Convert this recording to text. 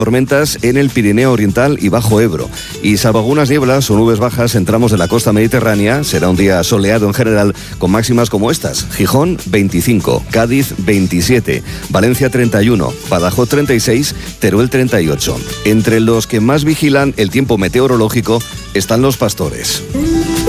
tormentas en el Pirineo Oriental y Bajo Ebro. Y salvo algunas nieblas o nubes bajas en tramos de la costa mediterránea, será un día soleado en general con máximas como estas: Gijón 25, Cádiz 27, Valencia 31, Badajoz 36, Teruel 38. Entre los que más vigilan el tiempo meteorológico están los pastores.